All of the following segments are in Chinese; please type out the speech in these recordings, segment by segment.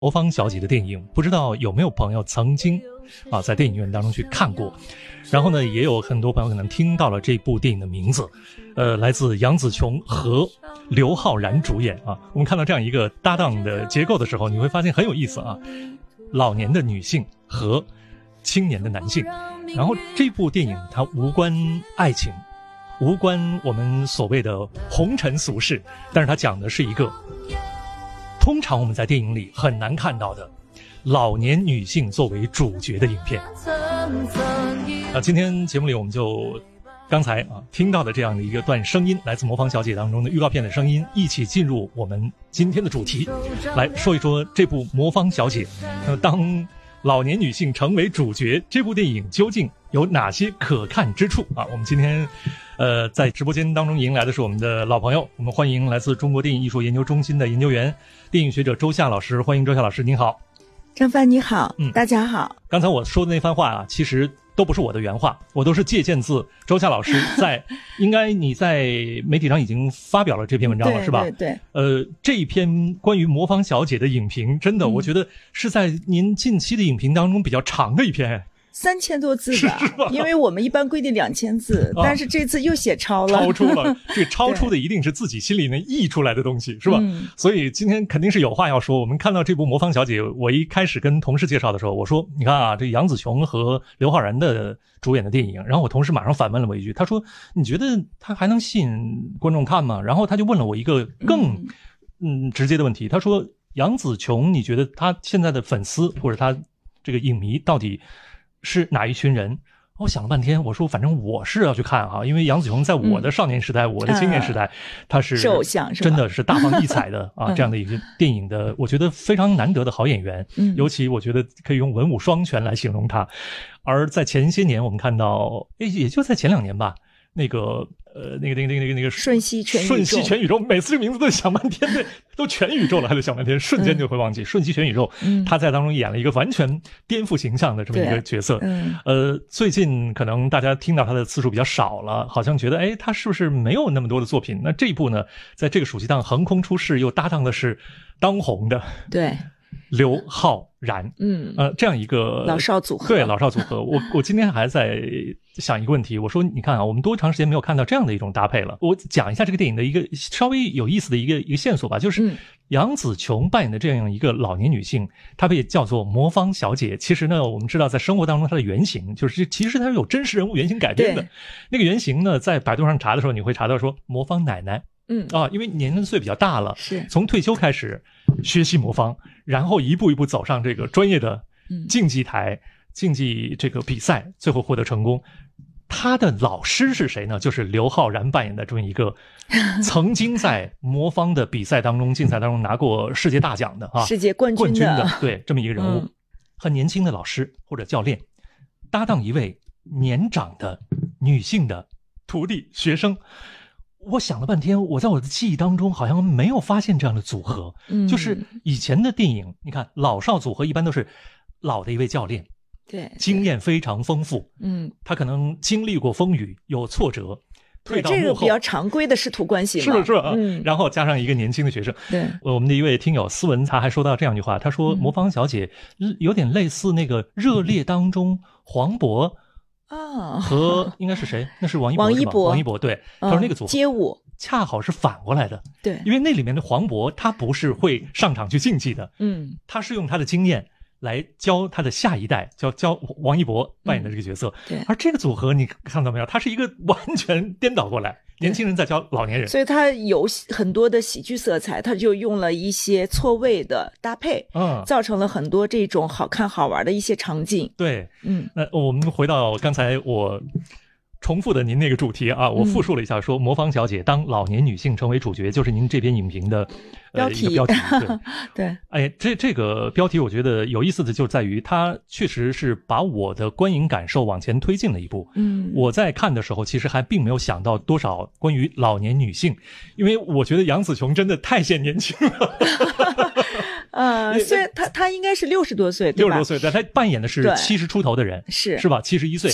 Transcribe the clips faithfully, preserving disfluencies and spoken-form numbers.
魔方小姐的电影，不知道有没有朋友曾经啊在电影院当中去看过。然后呢，也有很多朋友可能听到了这部电影的名字，呃，来自杨紫琼和刘昊然主演啊。我们看到这样一个搭档的结构的时候，你会发现很有意思啊，老年的女性和青年的男性。然后这部电影它无关爱情，无关我们所谓的红尘俗世，但是它讲的是一个通常我们在电影里很难看到的老年女性作为主角的影片。啊，今天节目里我们就刚才啊听到的这样的一个段声音，来自《魔方小姐》当中的预告片的声音，一起进入我们今天的主题，来说一说这部《魔方小姐》。那当老年女性成为主角，这部电影究竟有哪些可看之处啊？我们今天呃在直播间当中迎来的是我们的老朋友，我们欢迎来自中国电影艺术研究中心的研究员、电影学者周夏老师。欢迎周夏老师，您好。 张帆你好， 嗯， 大家好。 刚才我说的那番话啊，其实都不是我的原话，我都是借鉴自周夏老师在应该你在媒体上已经发表了这篇文章了，是吧？ 对对。 呃，这一篇关于魔方小姐的影评，真的，嗯、我觉得是在您近期的影评当中比较长的一篇。 三千多字吧，吧因为我们一般规定两千字、啊，但是这次又写超了， 超出了。这个超出的一定是自己心里能溢出来的东西，是吧、嗯？所以今天肯定是有话要说。我们看到这部《魔方小姐》，我一开始跟同事介绍的时候，我说：“你看啊，这杨紫琼和刘昊然的主演的电影。”然后我同事马上反问了我一句，他说：“你觉得他还能吸引观众看吗？”然后他就问了我一个更嗯直接的问题，他说：“杨紫琼，你觉得他现在的粉丝或者他这个影迷到底是哪一群人？”我想了半天，我说反正我是要去看啊，因为杨紫琼在我的少年时代、嗯、我的青年时代，她、呃、是偶像， 真的是大放异彩的啊、嗯，这样的一个电影的，我觉得非常难得的好演员。嗯，尤其我觉得可以用文武双全来形容她。而在前些年，我们看到，诶，也就在前两年吧，那个。呃，那个、那个、那个、那个、那个瞬息全宇宙， 瞬息全宇宙，每次这个名字都想半天，对，都全宇宙了，还得想半天，瞬间就会忘记。嗯、瞬息全宇宙、嗯，他在当中演了一个完全颠覆形象的这么一个角色。嗯，呃，最近可能大家听到他的次数比较少了，好像觉得，哎，他是不是没有那么多的作品？那这一部呢，在这个暑期档横空出世，又搭档的是当红的对刘昊然， 嗯， 呃，这样一个老少组合， 对老少组合。我我今天还在想一个问题，我说你看啊，我们多长时间没有看到这样的一种搭配了？我讲一下这个电影的一个稍微有意思的一个一个线索吧，就是杨紫琼扮演的这样一个老年女性，她被叫做魔方小姐。其实呢，我们知道在生活当中她的原型就是其实她是有真实人物原型改编的。那个原型呢，在百度上查的时候，你会查到说魔方奶奶。嗯啊，因为年岁比较大了， 是从退休开始学习魔方，然后一步一步走上这个专业的竞技台、嗯、竞技这个比赛，最后获得成功。他的老师是谁呢？就是刘昊然扮演的这么一个曾经在魔方的比赛当中、竞赛当中拿过世界大奖的啊， 世界冠军的， 冠军的对这么一个人物、嗯，很年轻的老师或者教练，搭档一位年长的女性的徒弟学生。我想了半天，我在我的记忆当中好像没有发现这样的组合。嗯，就是以前的电影，你看老少组合一般都是老的一位教练， 对， 经验非常丰富。 嗯， 他可能经历过风雨，有挫折，退到幕后， 这个比较常规的师徒关系嘛， 是是啊。嗯，然后加上一个年轻的学生。 对， 我们的一位听友斯文，他还说到这样一句话，他说：“魔方小姐有点类似那个热烈当中黄渤。” 啊， 和应该是谁？那是王一博， 王一博， 王一博对，他说那个组合街舞恰好是反过来的， 对， 因为那里面的黄渤他不是会上场去竞技的， 嗯， 他是用他的经验来教他的下一代，教教王一博扮演的这个角色， 嗯、对， 而这个组合你看到没有？他是一个完全颠倒过来。年轻人在教老年人， 所以他有很多的喜剧色彩，他就用了一些错位的搭配，嗯，造成了很多这种好看好玩的一些场景。 对， 嗯， 那我们回到刚才我重复的您那个主题啊，我复述了一下说，魔方小姐当老年女性成为主角，就是您这篇影评的标题。 呃、标题对， 对， 哎，这这个标题我觉得有意思的就在于，它确实是把我的观影感受往前推进了一步。 嗯， 我在看的时候，其实还并没有想到多少关于老年女性，因为我觉得杨紫琼真的太显年轻了。 呃，虽然她她应该是六十多岁，对吧？ 六十多岁，但她扮演的是七十出头的人， 是是吧？七十一岁。 七十。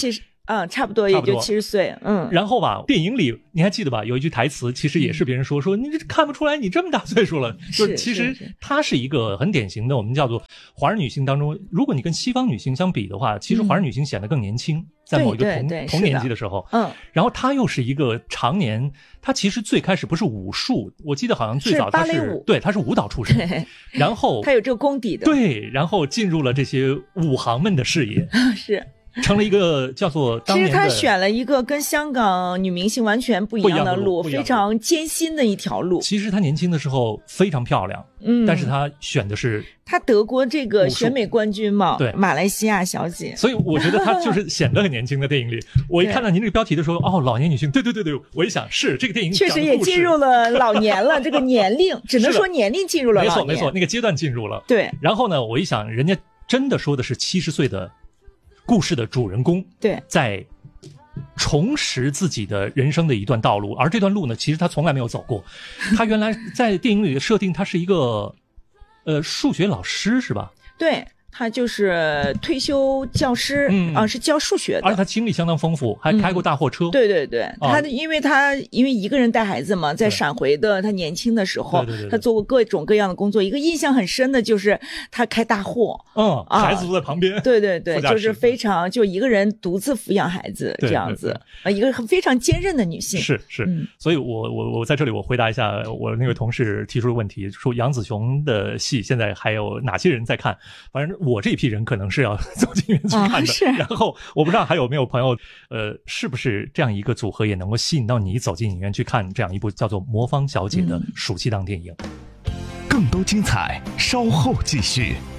嗯，差不多也就七十岁，嗯。 然后吧，电影里你还记得吧？有一句台词，其实也是别人说、嗯、说你这看不出来你这么大岁数了，就是其实她是一个很典型的我们叫做华人女性当中，如果你跟西方女性相比的话，其实华人女性显得更年轻，嗯、在某一个同对对对同年纪的时候， 嗯。 然后她又是一个常年，她其实最开始不是武术，我记得好像最早她是， 是芭蕾舞， 对，她是舞蹈出身，然后她有这个功底的， 对，然后进入了这些武行们的视野， 是。 成了一个叫做当年的， 其实他选了一个跟香港女明星完全不一样的路，非常艰辛的一条路。 其实她年轻的时候非常漂亮，嗯，但是她选的是她得过这个选美冠军嘛， 对， 马来西亚小姐。 所以我觉得她就是显得很年轻的电影里。我一看到您这个标题的时候，哦，老年女性，对对对对，我一想是这个电影确实也进入了老年了，这个年龄只能说年龄进入了老年， 没错没错，那个阶段进入了。 对， 然后呢，我一想，人家真的说的是七十岁的故事的主人公， 对， 在重拾自己的人生的一段道路，而这段路呢，其实他从来没有走过。他原来在电影里的设定，他是一个呃数学老师，是吧？ 对。他就是退休教师，嗯啊，是教数学的， 而且他经历相当丰富，还开过大货车。 嗯、对对对， 啊、 他因为他因为一个人带孩子嘛，在闪回的他年轻的时候， 对对对对， 他做过各种各样的工作。一个印象很深的就是他开大货， 嗯，啊、孩子都在旁边， 对对对，就是非常就一个人独自抚养孩子这样子，啊，一个非常坚韧的女性。 是是， 嗯、 所以我我我在这里我回答一下我那位同事提出的问题，说杨紫琼的戏现在还有哪些人在看？反正我这批人可能是要走进院去看的， 啊、是。 然后我不知道还有没有朋友，呃，是不是这样一个组合也能够吸引到你走进影院去看这样一部叫做《魔方小姐》的暑期档电影？ 更多精彩，稍后继续。